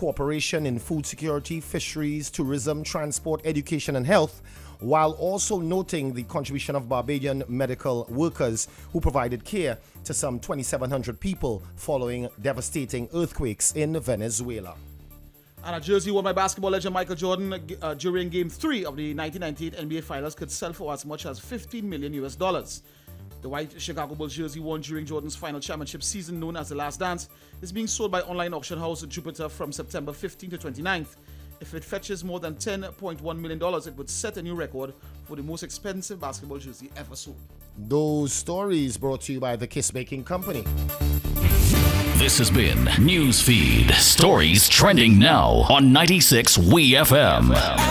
cooperation in food security, fisheries, tourism, transport, education, and health, while also noting the contribution of Barbadian medical workers who provided care to some 2,700 people following devastating earthquakes in Venezuela. And a jersey worn by basketball legend Michael Jordan during Game 3 of the 1998 NBA Finals could sell for as much as $15 million. The white Chicago Bulls jersey worn during Jordan's final championship season, known as The Last Dance, is being sold by online auction house Jupiter from September 15 to 29th. If it fetches more than $10.1 million, it would set a new record for the most expensive basketball jersey ever sold. Those stories brought to you by the Kiss Baking Company. This has been Newsfeed. Stories trending now on 96 WeFM.